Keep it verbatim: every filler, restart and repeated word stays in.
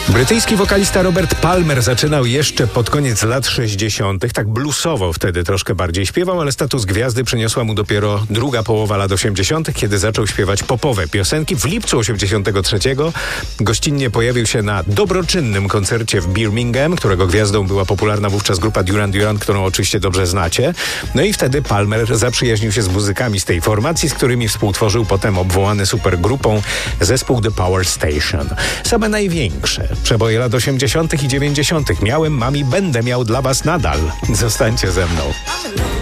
Brytyjski wokalista Robert Palmer zaczynał jeszcze pod koniec lat sześćdziesiątych, tak bluesowo wtedy troszkę bardziej śpiewał, ale status gwiazdy przyniosła mu dopiero druga połowa lat osiemdziesiątych, kiedy zaczął śpiewać popowe piosenki. W lipcu osiemdziesiątego trzeciego gościnnie pojawił się na dobroczynnym koncercie w Birmingham, którego gwiazdą była popularna wówczas grupa Duran Duran, którą oczywiście dobrze znacie. No i wtedy Palmer zaprzyjaźnił się z muzykami z tej formacji, z którymi współtworzył potem obwołany supergrupą zespół The Power Station. Same największe przeboje lat osiemdziesiątych i dziewięćdziesiątych. Miałem, mam i będę miał dla was nadal. Zostańcie ze mną.